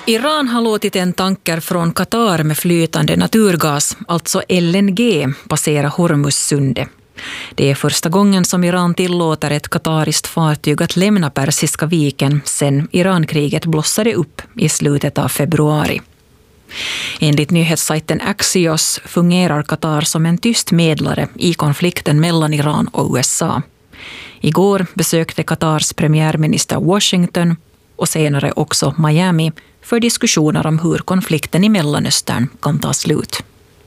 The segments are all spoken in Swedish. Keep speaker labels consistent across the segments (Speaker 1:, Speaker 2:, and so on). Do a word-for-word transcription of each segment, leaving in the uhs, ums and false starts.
Speaker 1: Iran har låtit en tanker från Qatar med flytande naturgas, alltså L N G, passera Hormuzsundet. Det är första gången som Iran tillåter ett qatariskt fartyg att lämna Persiska viken sedan Irankriget blossade upp i slutet av februari. Enligt nyhetssajten Axios fungerar Qatar som en tyst medlare i konflikten mellan Iran och U S A. Igår besökte Qatars premiärminister Washington och senare också Miami för diskussioner om hur konflikten i Mellanöstern kan ta slut.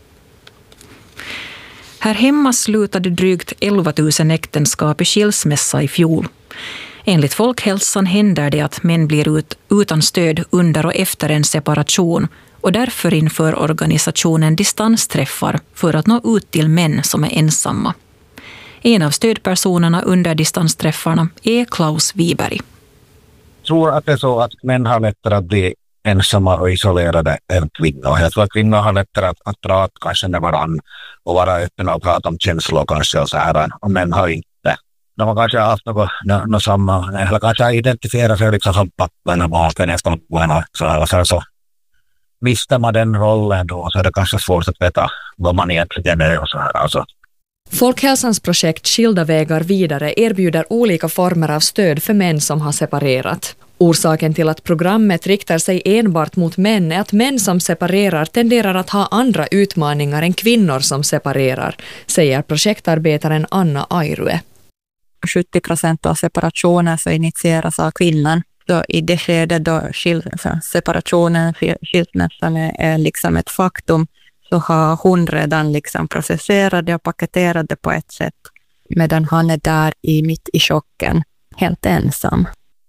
Speaker 1: Här hemma slutade drygt elva tusen äktenskap i skilsmässa i fjol. Enligt Folkhälsan händer det att män blir ut, utan stöd under och efter en separation och därför inför organisationen distansträffar för att nå ut till män som är ensamma. En av stödpersonerna under distansträffarna är Klaus Wiberg.
Speaker 2: Jag tror att det är så att män har lättare att bli ensamma och isolerade än kvinnor. Jag tror att kvinnor har lättare att, att prata kanske med varandra och vara öppna och prata om känslor kanske och så här. Och män har inte. De har kanske haft något, något samma, eller kanske identifiera sig liksom som pappan och maken efter något så här. Så, så mister man den rollen då så är det kanske svårt att veta vad man egentligen är och så här. Alltså.
Speaker 3: Folkhälsans projekt Skilda vägar vidare erbjuder olika former av stöd för män som har separerat. Orsaken till att programmet riktar sig enbart mot män är att män som separerar tenderar att ha andra utmaningar än kvinnor som separerar, säger projektarbetaren Anna Airue.
Speaker 4: sjuttio procent av separationen så initieras av kvinnan. Så i det skede då separationen, skilsmässan är liksom ett faktum så har hon redan liksom processerat det och paketerat det på ett sätt medan han är där i mitt i chocken, helt ensam.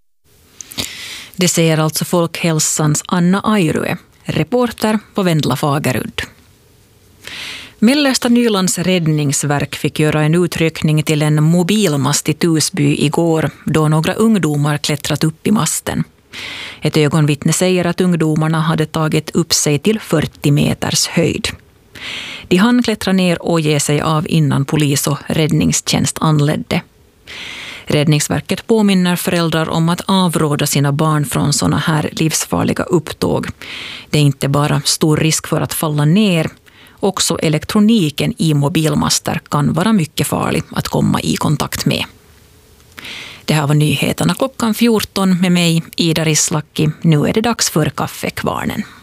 Speaker 1: Det säger alltså Folkhälsans Anna Airue, reporter på Vendla Fagerudd. Mellersta Nylands räddningsverk fick göra en utryckning till en mobilmast i Tusby igår då några ungdomar klättrat upp i masten. Ett ögonvittne säger att ungdomarna hade tagit upp sig till fyrtio meters höjd. De hann klättra ner och ge sig av innan polis och räddningstjänst anledde. Räddningsverket påminner föräldrar om att avråda sina barn från sådana här livsfarliga upptåg. Det är inte bara stor risk för att falla ner. Också elektroniken i mobilmaster kan vara mycket farlig att komma i kontakt med. Det här var nyheterna klockan fjorton med mig, Ida Rislaki. Nu är det dags för kaffekvarnen.